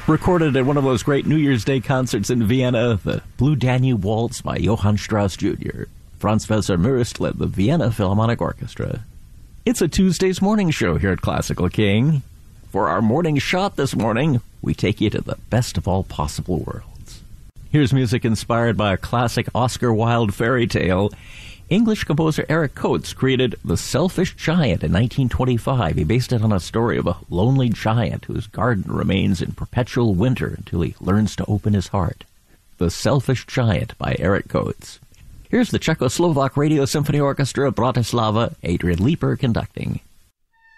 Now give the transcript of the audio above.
Recorded at one of those great New Year's Day concerts in Vienna, the Blue Danube Waltz by Johann Strauss Jr. Franz Welser-Möst led the Vienna Philharmonic Orchestra. It's a Tuesday's morning show here at Classical King. For our morning shot this morning, we take you to the best of all possible worlds. Here's music inspired by a classic Oscar Wilde fairy tale. English composer Eric Coates created The Selfish Giant in 1925. He based it on a story of a lonely giant whose garden remains in perpetual winter until he learns to open his heart. The Selfish Giant by Eric Coates. Here's the Czechoslovak Radio Symphony Orchestra of Bratislava, Adrian Leeper conducting.